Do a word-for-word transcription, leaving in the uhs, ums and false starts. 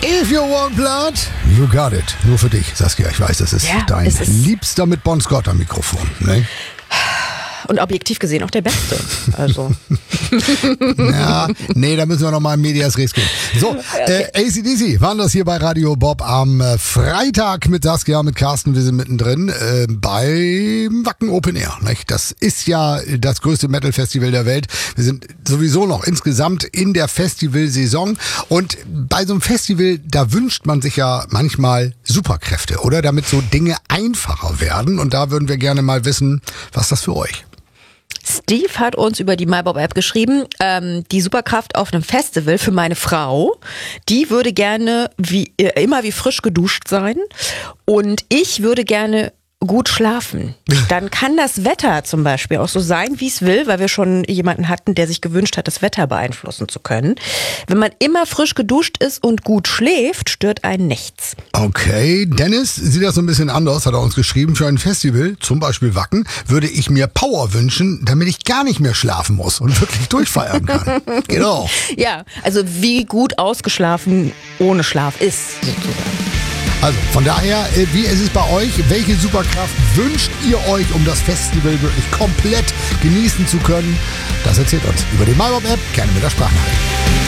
If you want blood, you got it. Nur für dich, Saskia. Ich weiß, das ist ja, dein ist Liebster mit Bon Scott am Mikrofon. Ne? Und objektiv gesehen auch der Beste. Also. Ja, nee, da müssen wir nochmal in Medias Res gehen. So, okay. äh, A C D C waren das hier bei Radio Bob am äh, Freitag mit Saskia, mit Carsten. Wir sind mittendrin äh, beim Wacken Open Air. Nicht? Das ist ja das größte Metal-Festival der Welt. Wir sind sowieso noch insgesamt in der Festivalsaison. Und bei so einem Festival, da wünscht man sich ja manchmal Superkräfte, oder? Damit so Dinge einfacher werden. Und da würden wir gerne mal wissen, was ist das für euch? Steve hat uns über die MyBob-App geschrieben, ähm, die Superkraft auf einem Festival für meine Frau, die würde gerne wie äh, immer wie frisch geduscht sein und ich würde gerne gut schlafen. Dann kann das Wetter zum Beispiel auch so sein, wie es will, weil wir schon jemanden hatten, der sich gewünscht hat, das Wetter beeinflussen zu können. Wenn man immer frisch geduscht ist und gut schläft, stört einen nichts. Okay, Dennis sieht das so ein bisschen anders, hat er uns geschrieben. Für ein Festival, zum Beispiel Wacken, würde ich mir Power wünschen, damit ich gar nicht mehr schlafen muss und wirklich durchfeiern kann. Genau. Ja, also wie gut ausgeschlafen ohne Schlaf ist, sozusagen. Also von daher, wie ist es bei euch? Welche Superkraft wünscht ihr euch, um das Festival wirklich komplett genießen zu können? Das erzählt uns über die MyBob-App, gerne mit der Sprachnachricht.